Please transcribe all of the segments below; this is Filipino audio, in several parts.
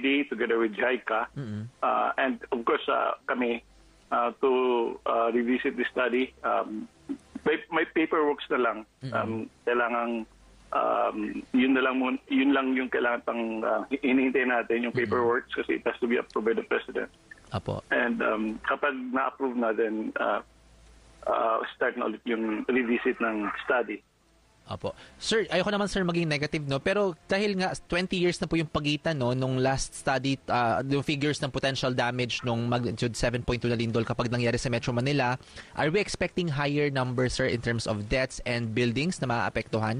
DOTD together with JICA. And of course, kami to revisit the study. May paperwork na lang. Kailangan yun lang yung kailangan pang hinihintay natin, yung paperwork, kasi it has to be approved by the President. Apo. And kapag na-approve na, then start na ulit yung revisit ng study. Apo. Sir, ayoko naman sir maging negative, no? Pero dahil nga 20 years na po yung pagitan, no, nung last study, yung figures ng potential damage nung magnitude 7.2 na lindol kapag nangyari sa Metro Manila, are we expecting higher numbers, sir, in terms of deaths and buildings na maapektuhan?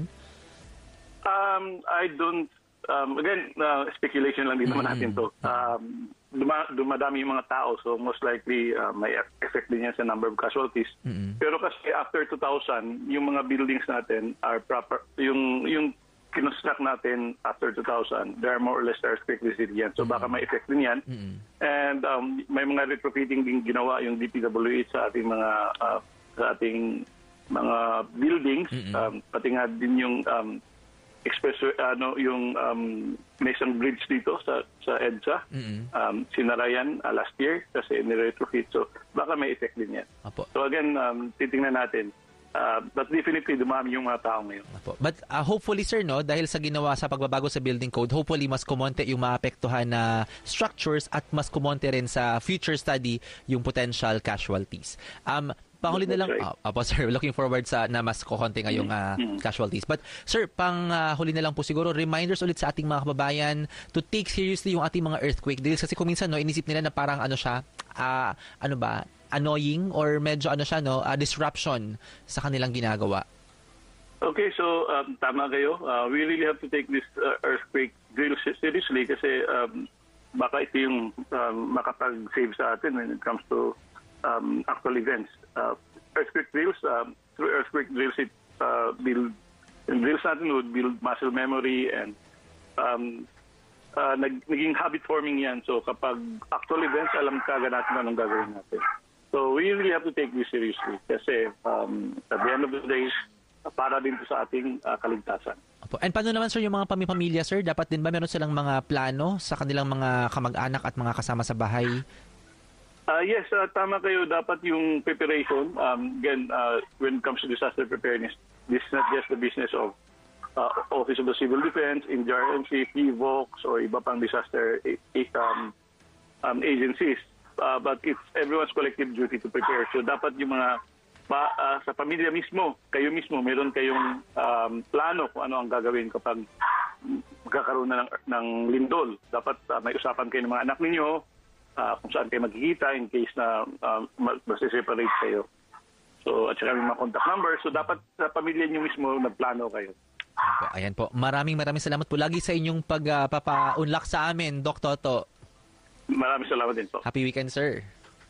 I don't, again, speculation lang din naman natin to. Dumadami yung mga tao, so most likely may effect din yan sa number of casualties. Pero kasi after 2000, yung mga buildings natin are proper, yung kinonstruct natin after 2000, they are more or less earthquake resilient. So baka may effect din yan. And may mga retrofitting din ginawa yung DPWH sa ating mga buildings, pati nga din yung expressway, yung may isang bridge dito sa EDSA. Sinarayan last year kasi ni-retrofit. So baka may effect din yan. Apo. So again, titingnan natin. But definitely dumami yung mga tao ngayon. Apo. But hopefully sir, no, dahil sa ginawa sa pagbabago sa building code, hopefully mas kumonte yung maapektuhan na structures at mas kumonte rin sa future study yung potential casualties. Panghuli na lang, apo sir, looking forward sa na mas kukonti ngayong casualties. But sir, huli na lang po siguro, reminders ulit sa ating mga kababayan to take seriously yung ating mga earthquake drills. Kasi kung minsan, no, inisip nila na parang annoying or medyo disruption sa kanilang ginagawa. Okay, so tama kayo. We really have to take this earthquake drill seriously kasi baka ito yung makapag-save sa atin when it comes to actual events. Earthquake drills, through earthquake drills, drills natin would build muscle memory and naging habit forming yan. So kapag actual events, alam kagad natin anong gagawin natin. So we really have to take this seriously kasi at the end of the day, para din sa ating kaligtasan. And paano naman sir yung mga pamilya sir? Dapat din ba meron silang mga plano sa kanilang mga kamag-anak at mga kasama sa bahay? Yes, tama kayo. Dapat yung preparation, again, when it comes to disaster preparedness, this is not just the business of Office of the Civil Defense, NDRMC, PVOX, or iba pang disaster agencies. But it's everyone's collective duty to prepare. So dapat yung mga sa pamilya mismo, kayo mismo, meron kayong plano kung ano ang gagawin kapag magkakaroon na ng lindol. Dapat may usapan kayo ng mga anak ninyo, kung saan kayo magkikita in case na mag-separate kayo. So, at saka may mga contact number. So, dapat sa pamilya niyo mismo nagplano kayo. Ayan po. Maraming salamat po lagi sa inyong pagpapaunlak sa amin, Doc Toto. Maraming salamat din po. Happy weekend, sir.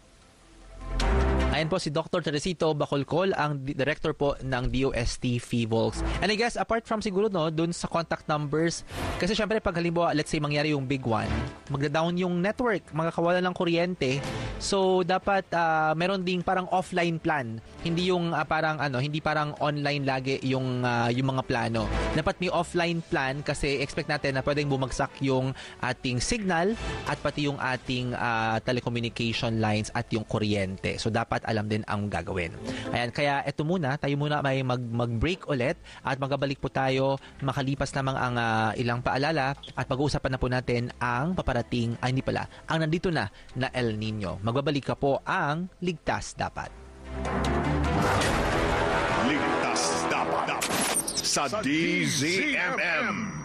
Ayan po si Dr. Teresito Bacolcol, ang director po ng DOST PVOLCS. And I guess, apart from siguro, no, dun sa contact numbers, kasi syempre pag halimbawa, let's say mangyari yung big one, magda-down yung network, magkakawalan ng kuryente. So, dapat meron ding parang offline plan. Hindi yung hindi parang online lagi yung mga plano. Dapat may offline plan kasi expect natin na pwedeng bumagsak yung ating signal at pati yung ating telecommunication lines at yung kuryente. So, dapat alam din ang gagawin. Ayan, kaya tayo muna may mag-break ulit at magabalik po tayo makalipas lamang ang ilang paalala at pag-uusapan na po natin ang paparating, ang nandito na El Nino. Magbabalik ka po ang Ligtas Dapat. Ligtas Dapat sa DZMM.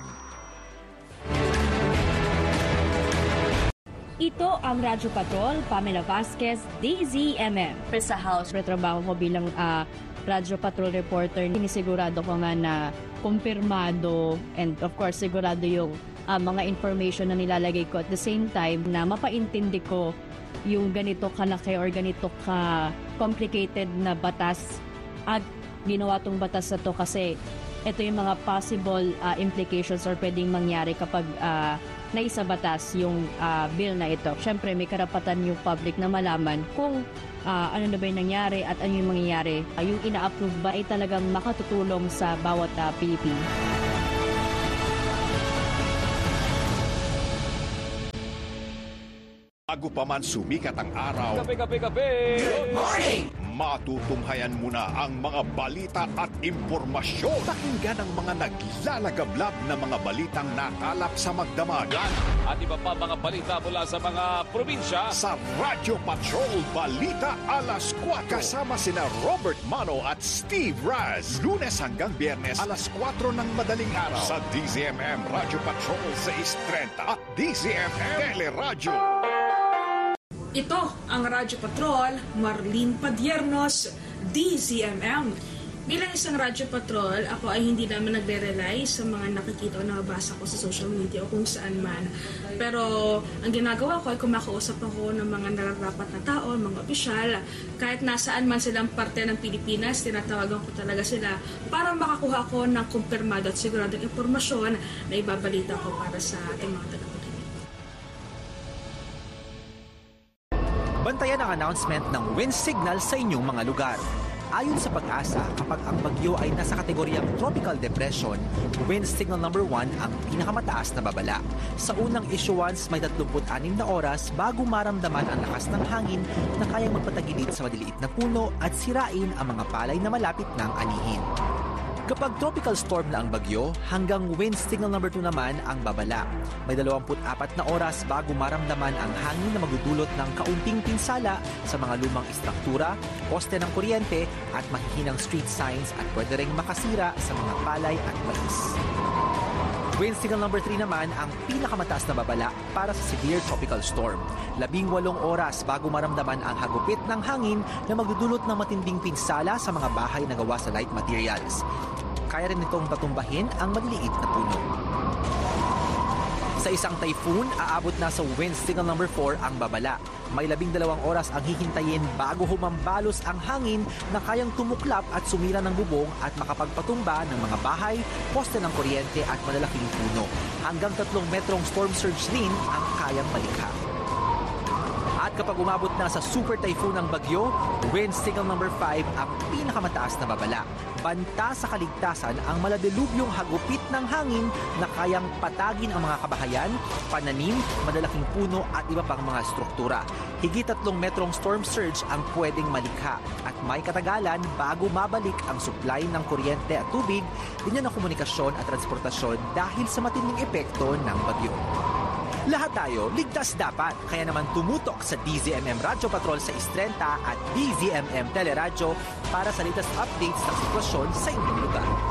Ito ang Radyo Patrol, Pamela Vasquez, DZMM. Sa House, Retrabaho ko bilang Radyo Patrol reporter. Sinisigurado ko nga na kumpirmado and of course sigurado yung mga information na nilalagay ko. At the same time na mapaintindi ko yung ganito kalaki or ganito ka-complicated na batas at ginawa tong batas na to kasi ito yung mga possible implications or pwedeng mangyari kapag naisa batas yung bill na ito. Siyempre, may karapatan yung public na malaman kung ano na ba yung nangyari at ano yung mangyayari. Yung ina-approve ba ay talagang makatutulong sa bawat Pilipino. bago pa man sumikat ang araw, Good morning! matutunghayan mo na ang mga balita at impormasyon. Pakinggan ang mga naglalagablab na mga balitang nakalap sa magdamagan. At iba pa mga balita mula sa mga probinsya. Sa Radyo Patrol Balita Alas 4. Kasama sina Robert Mano at Steve Raz. Lunes hanggang Biyernes, alas 4 ng madaling araw. Sa DZMM Radyo Patrol 630 at DZMM Teleradyo. Ito ang Radyo Patrol, Marlene Padiernos, DZMM. Bilang isang Radyo Patrol, ako ay hindi naman nagre-rely sa mga nakikita o nababasa ko sa social media o kung saan man. Pero ang ginagawa ko ay kumakausap ako ng mga nararapat na tao, mga opisyal. Kahit nasaan man silang parte ng Pilipinas, tinatawagan ko talaga sila para makakuha ko ng kumpirmado at siguradong impormasyon na ibabalita ko para sa ating mga tagapakinig. Bantayan ang announcement ng wind signal sa inyong mga lugar. Ayon sa Pag-asa, kapag ang bagyo ay nasa kategoryang tropical depression, wind signal number 1 ang pinakamataas na babala. Sa unang issuance, may 36 na oras bago maramdaman ang lakas ng hangin na kayang magpatagilid sa maliliit na puno at sirain ang mga palay na malapit ng anihin. Kapag tropical storm na ang bagyo, hanggang wind signal number 2 naman ang babala. May 24 na oras bago maramdaman ang hangin na magdudulot ng kaunting pinsala sa mga lumang istruktura, poste ng kuryente at mahihinang street signs at pwede ring makasira sa mga palay at mais. Wind signal number 3 naman ang pinakamataas na babala para sa severe tropical storm. 18 oras bago maramdaman ang hagupit ng hangin na magdudulot ng matinding pinsala sa mga bahay na gawa sa light materials. Kaya rin itong patumbahin ang maliliit na puno. Sa isang typhoon, aabot na sa wind signal number 4 ang babala. May 12 oras ang hihintayin bago humambalos ang hangin na kayang tumuklap at sumira ng bubong at makapagpatumba ng mga bahay, poste ng kuryente at malalaking puno. Hanggang 3 metrong storm surge din ang kayang malikha. At kapag umabot na sa super typhoon ng bagyo, wind signal number 5 ang pinakamataas na babala. Banta sa kaligtasan ang maladilubyong hagupit ng hangin na kayang patagin ang mga kabahayan, pananim, madalaking puno at iba pang mga struktura. Higit 3 metrong storm surge ang pwedeng malikha at may katagalan bago mabalik ang supply ng kuryente at tubig, ganyan ang komunikasyon at transportasyon dahil sa matinding epekto ng bagyo. Lahat tayo, ligtas dapat. Kaya naman tumutok sa DZMM Radyo Patrol sa 630 at DZMM Teleradyo para sa latest updates ng sitwasyon sa inyong lugar.